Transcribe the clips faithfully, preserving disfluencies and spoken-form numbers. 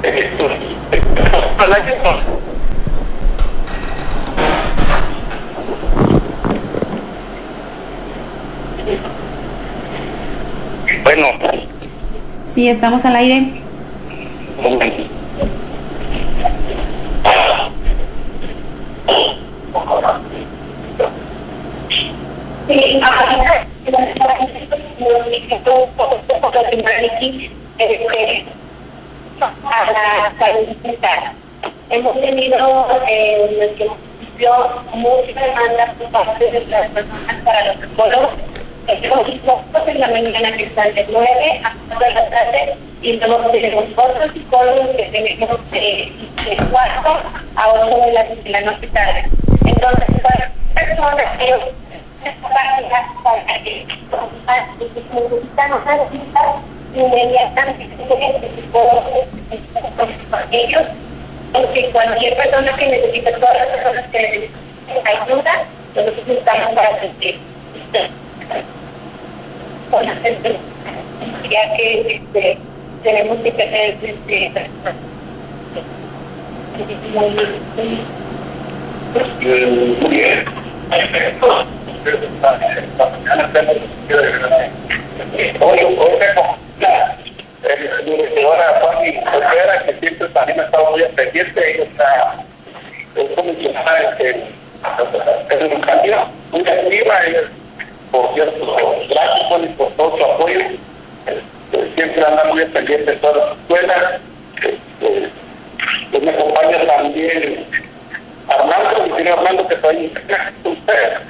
Bueno. Sí, estamos al aire. Un momento. Sí, a la salud mental. Hemos tenido eh, en nuestro municipio mucha demanda por parte de las personas para los psicólogos. Tenemos psicólogos en la mañana que están de nueve a cuatro de la tarde y luego tenemos otros psicólogos que tenemos de, de cuatro a ocho de la, de la noche tarde. Entonces, para personas que esta página para que necesitan una cita inmediatamente el psicólogo con ellos, porque cualquier persona que necesite, todas las personas que necesiten ayuda, nosotros estamos para asistir. Ya que este, tenemos que tener este, muy, muy, muy bien. Hoy, hoy la directora Fanny Rivera, que siempre también ha estado muy pendiente, ella está comisionada en educación, muy activa, ella, por cierto, gracias Fanny por todo su apoyo, siempre anda muy pendiente de todas las escuelas. Me acompaña también Armando, mi señor Armando, que está ahí con ustedes,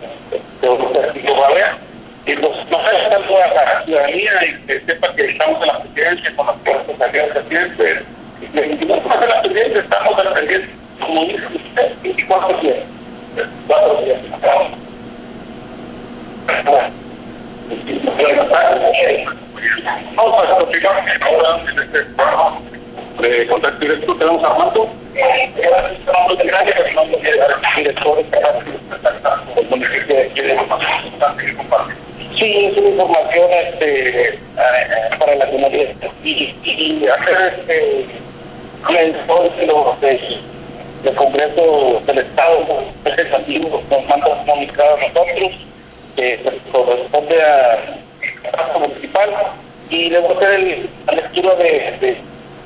y los no se están toda la ciudadanía y que sepa que estamos en la presidencia con las puertas abiertas siempre. Y nosotros en la presidencia estamos en la presidencia, como dice usted, veinticuatro días. cuatro días. Vamos a continuar ahora en este programa de contacto directo. Tenemos a Armando. Gracias, Armando, director del municipio de Chile. Sí, es una información este, eh, para la comunidad. Y, y hacer este, un entonces del, del Congreso del Estado representativo nos manda comunicado a nosotros, que corresponde a la Casa Municipal, y le voy a hacer el, la lectura de, de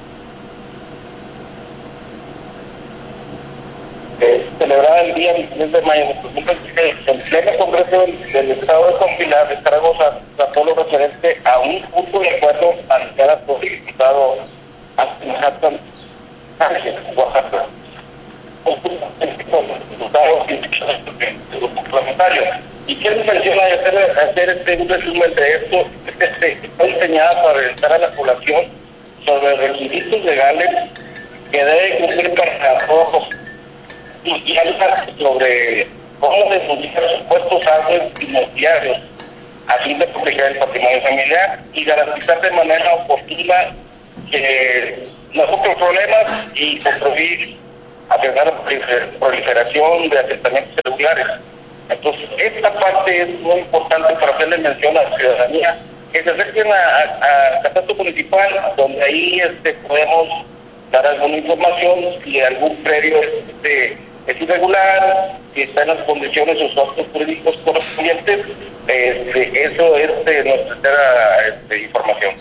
Eh, celebrada el día veintitrés de mayo de dos mil veintiséis, el pleno Congreso del, del Estado de Coahuila de Zaragoza trató lo referente a un punto de acuerdo anunciada por el diputado Manhattan Ángel Oaxaca, un punto diputado y grupo parlamentario. Y quiero menciona hacer, hacer este, un resumen de esto. Este, está diseñada para orientar a la población sobre requisitos legales que debe cumplir para todos los y habla sobre cómo denunciar supuestos actos inmobiliarios a fin de proteger el patrimonio familiar y garantizar de manera oportuna que no surjan problemas y contribuir a frenar la proliferación de asentamientos irregulares. Entonces, esta parte es muy importante para hacerle mención a la ciudadanía, que se acerquen a catastro municipal, donde ahí este, podemos dar alguna información si algún predio este, es irregular, si está en las condiciones o los actos jurídicos correspondientes. Este, eso es de nuestra tercera este, información.